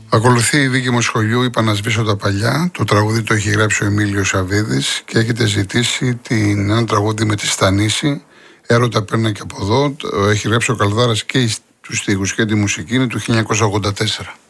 Ακολουθεί η δίκη μου σχολείου, είπα να σβήσω τα παλιά. Το τραγούδι το έχει γράψει ο Εμίλιος Σαββίδης και έχετε ζητήσει ένα τραγούδι με τη Στανίση. Έρωτα παίρνα και από εδώ. Έχει γράψει ο Καλδάρας και τους στίχους και τη μουσική, είναι του 1984.